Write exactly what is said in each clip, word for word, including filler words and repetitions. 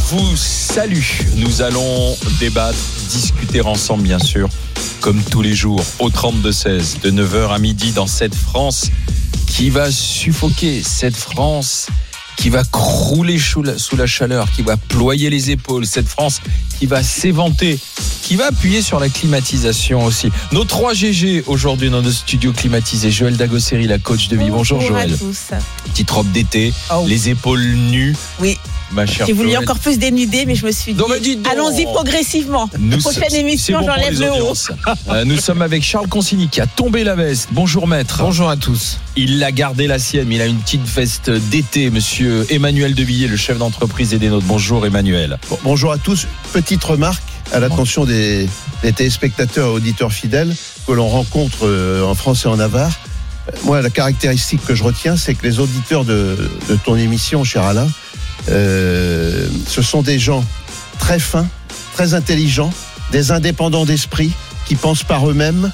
vous salue. Nous allons débattre, discuter ensemble, bien sûr, comme tous les jours, au trente-deux seize, de neuf heures à midi, dans cette France qui va suffoquer, cette France qui va crouler sous la, sous la chaleur, qui va ployer les épaules, cette France qui va s'éventer, qui va appuyer sur la climatisation aussi. Nos trois G G aujourd'hui dans nos studios climatisés. Joël Dagosseri, la coach de vie. Bonjour, Bonjour Joël. à tous. Petite robe d'été, Oh. les épaules nues. Oui, Ma chère j'ai voulu Joël. encore plus dénuder, mais je me suis dit, Non, mais dites donc. allons-y progressivement. Nous La prochaine sommes- émission, c'est bon pour j'enlève les le haut. audiences. Euh, nous sommes avec Charles Consigny qui a tombé la veste. Bonjour maître. Bonjour à tous. Il a gardé la sienne, mais il a une petite veste d'été. Monsieur Emmanuel Devilliers, le chef d'entreprise et des nôtres. Bonjour Emmanuel. Bon, bonjour à tous. Petite remarque à l'attention des, des téléspectateurs et auditeurs fidèles que l'on rencontre euh, en France et en Navarre. Euh, Moi, la caractéristique que je retiens, c'est que les auditeurs de, de ton émission, cher Alain, euh, ce sont des gens très fins, très intelligents, des indépendants d'esprit qui pensent par eux-mêmes.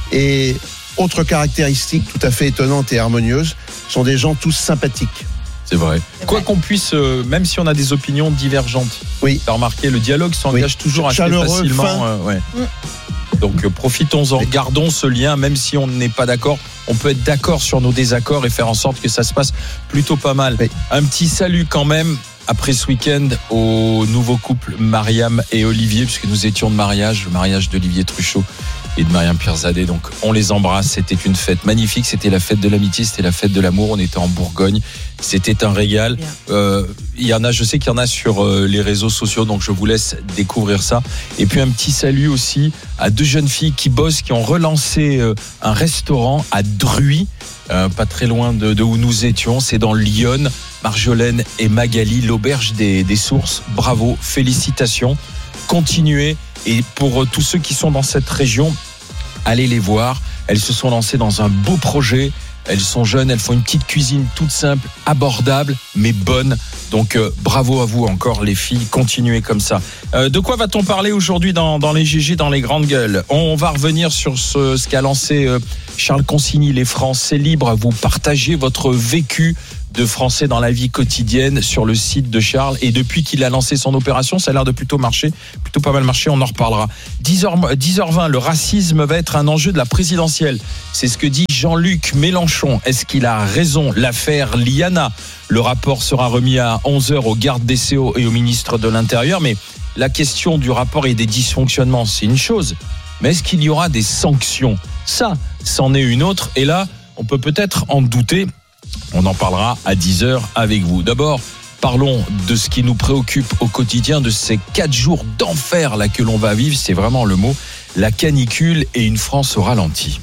Et autre caractéristique tout à fait étonnante et harmonieuse, sont des gens tous sympathiques. C'est vrai. C'est Quoi vrai. qu'on puisse, euh, même si on a des opinions divergentes, Oui. t'as remarqué, le dialogue s'engage Oui. toujours assez Chaleureux, facilement. fin. euh, ouais. Mm. Donc euh, profitons-en, Oui. gardons ce lien, même si on n'est pas d'accord. On peut être d'accord sur nos désaccords et faire en sorte que ça se passe plutôt pas mal. Oui. Un petit salut quand même, après ce week-end, au nouveau couple Mariam et Olivier, puisque nous étions de mariage, le mariage d'Olivier Truchot et de Mariam Pierzadeh. Donc on les embrasse, c'était une fête magnifique, c'était la fête de l'amitié, c'était la fête de l'amour, on était en Bourgogne, c'était un régal. Bien. Euh, il y en a, je sais qu'il y en a sur euh, les réseaux sociaux, donc je vous laisse découvrir ça. Et puis un petit salut aussi à deux jeunes filles qui bossent, qui ont relancé euh, un restaurant à Druy, euh, pas très loin de, de où nous étions, c'est dans Lyon. Marjolaine et Magali, l'auberge des, des sources. Bravo, félicitations, continuez. Et pour euh, tous ceux qui sont dans cette région, allez les voir. Elles se sont lancées dans un beau projet. Elles sont jeunes, elles font une petite cuisine toute simple, abordable, mais bonne. Donc euh, bravo à vous encore les filles, continuez comme ça. Euh, de quoi va-t-on parler aujourd'hui dans, dans les G G, dans les grandes gueules ? On va revenir sur ce, ce qu'a lancé euh, Charles Consigny, les Français libres. Vous partagez votre vécu de Français dans la vie quotidienne sur le site de Charles. Et depuis qu'il a lancé son opération, ça a l'air de plutôt marcher, plutôt pas mal marcher, on en reparlera. dix heures vingt, le racisme va être un enjeu de la présidentielle. C'est ce que dit Jean-Luc Mélenchon. Est-ce qu'il a raison ? L'affaire Liana. Le rapport sera remis à onze heures au garde des Sceaux et au ministre de l'Intérieur. Mais la question du rapport et des dysfonctionnements, c'est une chose. Mais est-ce qu'il y aura des sanctions ? Ça, c'en est une autre. Et là, on peut peut-être en douter. On en parlera à dix heures avec vous. D'abord, parlons de ce qui nous préoccupe au quotidien, de ces quatre jours d'enfer là que l'on va vivre, c'est vraiment le mot, la canicule et une France au ralenti.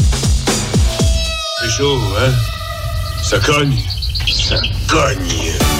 C'est chaud, hein? Ça cogne. Ça cogne.